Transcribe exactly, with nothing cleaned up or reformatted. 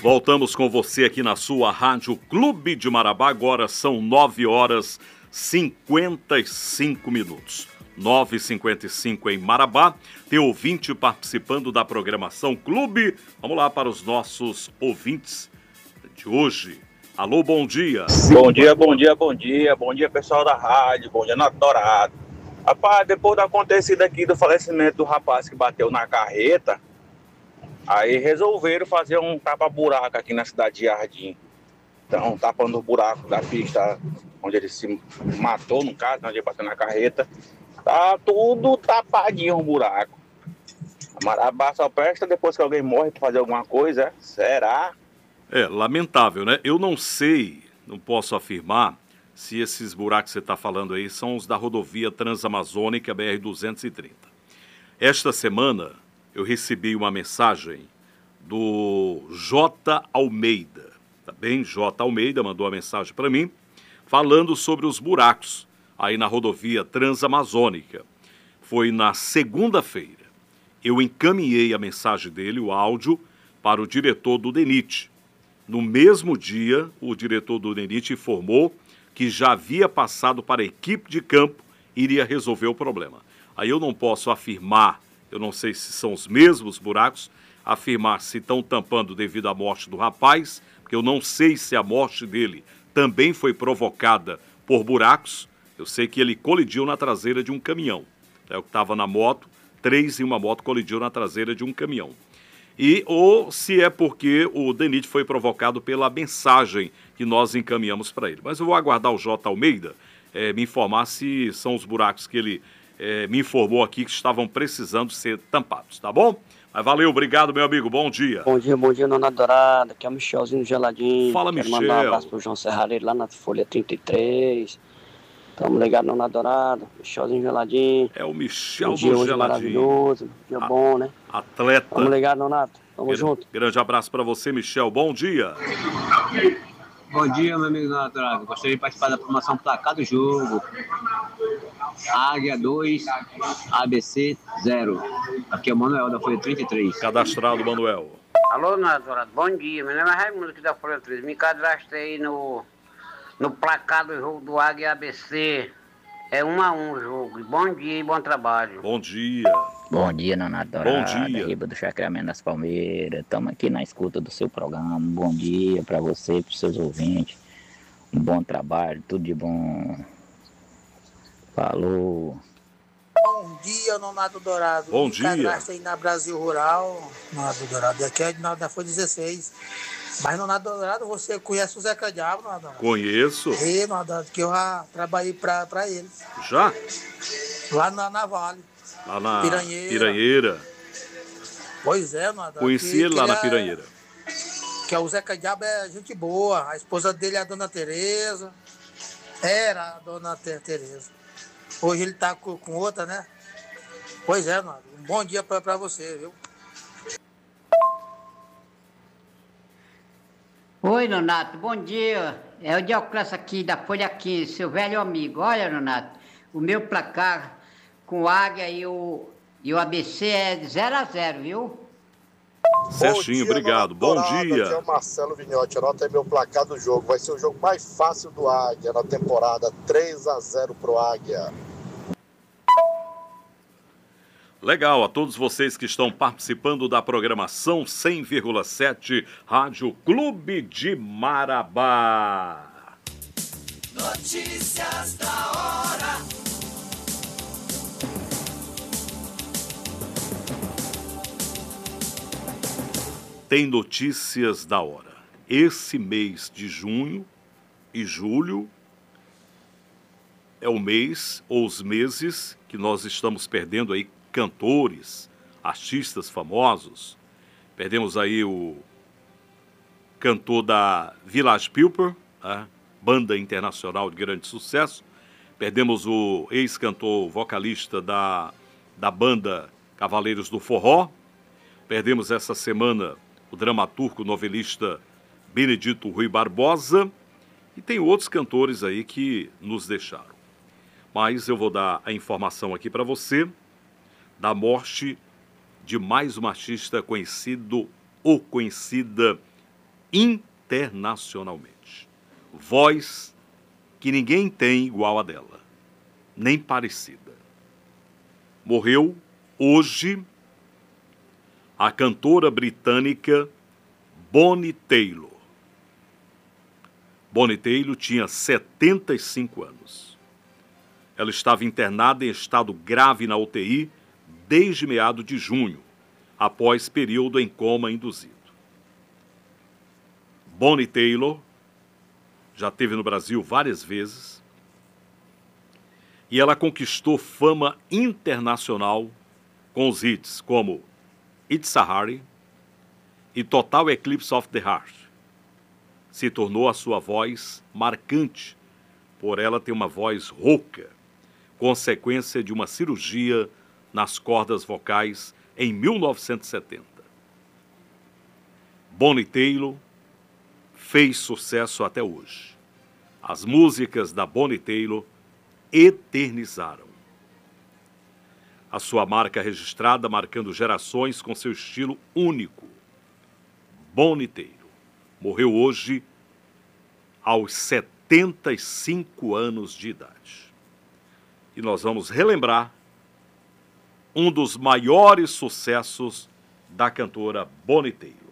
Voltamos com você aqui na sua Rádio Clube de Marabá. Agora são nove horas e cinquenta e cinco minutos. nove e cinquenta e cinco em Marabá. Tem ouvinte participando da programação Clube. Vamos lá para os nossos ouvintes de hoje. Alô, bom dia. Bom dia, bom dia, bom dia. Bom dia, pessoal da rádio. Bom dia, Nato Dourado. Rapaz, depois do acontecido aqui do falecimento do rapaz que bateu na carreta, aí resolveram fazer um tapa-buraco aqui na cidade de Jardim. Então, tapando o buraco da pista onde ele se matou, no caso, onde ele bateu na carreta. Tá tudo tapadinho o buraco. A Marabá só presta depois que alguém morre para fazer alguma coisa. Será? É, lamentável, né? Eu não sei, não posso afirmar se esses buracos que você está falando aí são os da rodovia Transamazônica B R duzentos e trinta. Esta semana eu recebi uma mensagem do J. Almeida, tá bem? J. Almeida mandou uma mensagem para mim falando sobre os buracos aí na rodovia Transamazônica. Foi na segunda-feira. Eu encaminhei a mensagem dele, o áudio, para o diretor do DENIT. No mesmo dia, o diretor do DENIT informou que já havia passado para a equipe de campo e iria resolver o problema. Aí eu não posso afirmar, eu não sei se são os mesmos buracos, afirmar se estão tampando devido à morte do rapaz, porque eu não sei se a morte dele também foi provocada por buracos. Eu sei que ele colidiu na traseira de um caminhão. É o que estava na moto, três em uma moto colidiu na traseira de um caminhão. E, ou se é porque o DENIT foi provocado pela mensagem que nós encaminhamos para ele. Mas eu vou aguardar o J. Almeida é, me informar se são os buracos que ele é, me informou aqui que estavam precisando ser tampados, tá bom? Mas valeu, obrigado, meu amigo, bom dia. Bom dia, bom dia, Nona Dourada, aqui é o Michelzinho Geladinho. Fala, Quero Michel. mandar um abraço pro João Serrareiro lá na Folha trinta e três. Tamo ligado, Nona Dourada, Michelzinho Geladinho. É o Michel um dia do hoje Geladinho. Maravilhoso, dia A- bom, né? Atleta. Tamo ligado, Nonato, tamo Gra- junto. Grande abraço para você, Michel, bom dia. Bom dia, meu amigo Dourado. Gostaria de participar da promoção Placar do Jogo. Águia dois, A B C zero. Aqui é o Manuel da Folha trinta e três. Cadastrado, Manuel. Alô, Dourado, bom dia. Meu nome é Raimundo aqui da Folha três. Me cadastrei no, no placar do jogo do Águia A B C. É um a um o jogo. Bom dia e bom trabalho. Bom dia. Bom dia, Nona Dourada. Bom dia. Riba do Sacramento das Palmeiras. Estamos aqui na escuta do seu programa. Bom dia para você e para os seus ouvintes. Um bom trabalho, tudo de bom. Falou. Bom dia, Nonato Dourado. Bom Me dia. cadastra aí na Brasil Rural, Nonato Dourado. Aqui é de da Folha dezesseis. Mas, Nonato Dourado, você conhece o Zeca Diabo, Nonato Dourado? Conheço. É, Nonato Dourado, que eu já trabalhei pra, pra eles. Já? Lá na, na Vale. Lá na Piranheira. Piranheira. Pois é, Nonato Dourado. Conheci que- ele que lá na é- Piranheira. Que é o Zeca Diabo é gente boa. A esposa dele é a dona Tereza. Era a dona Te- Tereza. Hoje ele tá com, com outra, né? Pois é, Nonato. Um bom dia pra, pra você, viu? Oi, Nonato, bom dia. É o Dioclésio aqui da Folha quinze, seu velho amigo. Olha, Nonato, o meu placar com o Águia e o, e o A B C é de zero a zero, viu? Certinho, obrigado. Bom dia. Aqui é o Marcelo Vignotti. Anota aí meu placar do jogo. Vai ser o jogo mais fácil do Águia na temporada. três a zero pro Águia. Legal, a todos vocês que estão participando da programação cem vírgula sete Rádio Clube de Marabá. Notícias da hora. Tem notícias da hora. Esse mês de junho e julho é o mês ou os meses que nós estamos perdendo aí cantores, artistas famosos. Perdemos aí o cantor da Village People, né? Banda internacional de grande sucesso. Perdemos o ex-cantor vocalista da, da banda Cavaleiros do Forró. Perdemos essa semana o dramaturgo novelista Benedito Rui Barbosa. E tem outros cantores aí que nos deixaram. Mas eu vou dar a informação aqui para você da morte de mais uma artista conhecido ou conhecida internacionalmente. Voz que ninguém tem igual a dela, nem parecida. Morreu hoje a cantora britânica Bonnie Tyler. Bonnie Tyler tinha setenta e cinco anos. Ela estava internada em estado grave na U T I desde meados de junho, após período em coma induzido. Bonnie Tyler já esteve no Brasil várias vezes e ela conquistou fama internacional com os hits como It's Sahari e Total Eclipse of the Heart. Se tornou a sua voz marcante, por ela ter uma voz rouca, consequência de uma cirurgia nas cordas vocais em mil novecentos e setenta. Bonnie Tyler fez sucesso até hoje. As músicas da Bonnie Tyler eternizaram a sua marca registrada, marcando gerações com seu estilo único. Bonnie Tyler morreu hoje aos setenta e cinco anos de idade. E nós vamos relembrar um dos maiores sucessos da cantora Bonnie Tyler.